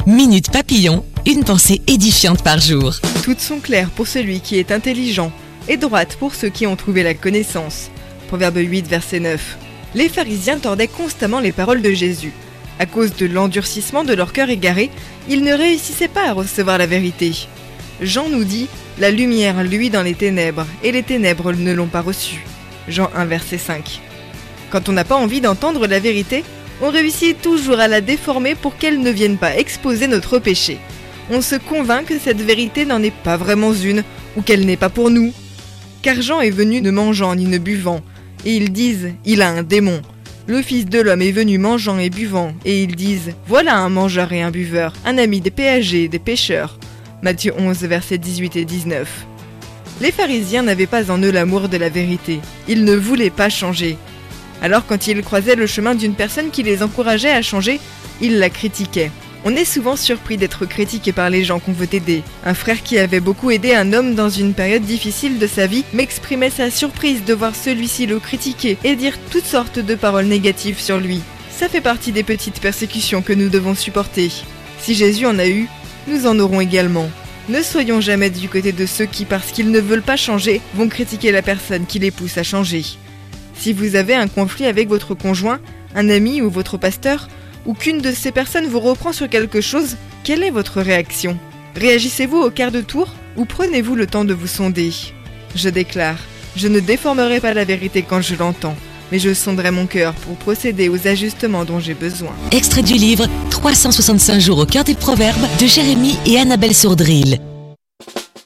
Minute Papillon, une pensée édifiante par jour. Toutes sont claires pour celui qui est intelligent et droites pour ceux qui ont trouvé la connaissance. Proverbe 8, verset 9. Les pharisiens tordaient constamment les paroles de Jésus. À cause de l'endurcissement de leur cœur égaré, ils ne réussissaient pas à recevoir la vérité. Jean nous dit « La lumière luit dans les ténèbres, et les ténèbres ne l'ont pas reçue ». Jean 1, verset 5. Quand on n'a pas envie d'entendre la vérité, on réussit toujours à la déformer pour qu'elle ne vienne pas exposer notre péché. On se convainc que cette vérité n'en est pas vraiment une, ou qu'elle n'est pas pour nous. Car Jean est venu ne mangeant ni ne buvant, et ils disent « Il a un démon ». Le Fils de l'homme est venu mangeant et buvant, et ils disent « Voilà un mangeur et un buveur, un ami des péagers, des pécheurs ». Matthieu 11, versets 18 et 19. Les pharisiens n'avaient pas en eux l'amour de la vérité. Ils ne voulaient pas changer. Alors quand ils croisaient le chemin d'une personne qui les encourageait à changer, ils la critiquaient. On est souvent surpris d'être critiqué par les gens qu'on veut aider. Un frère qui avait beaucoup aidé un homme dans une période difficile de sa vie m'exprimait sa surprise de voir celui-ci le critiquer et dire toutes sortes de paroles négatives sur lui. Ça fait partie des petites persécutions que nous devons supporter. Si Jésus en a eu, nous en aurons également. Ne soyons jamais du côté de ceux qui, parce qu'ils ne veulent pas changer, vont critiquer la personne qui les pousse à changer. Si vous avez un conflit avec votre conjoint, un ami ou votre pasteur, ou qu'une de ces personnes vous reprend sur quelque chose, quelle est votre réaction? Réagissez-vous au quart de tour ou prenez-vous le temps de vous sonder? Je déclare, je ne déformerai pas la vérité quand je l'entends, mais je sonderai mon cœur pour procéder aux ajustements dont j'ai besoin. Extrait du livre 365 jours au cœur des proverbes de Jérémie et Annabelle Sourdril.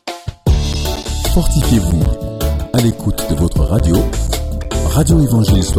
Fortifiez-vous à l'écoute de votre radio, Radio Évangile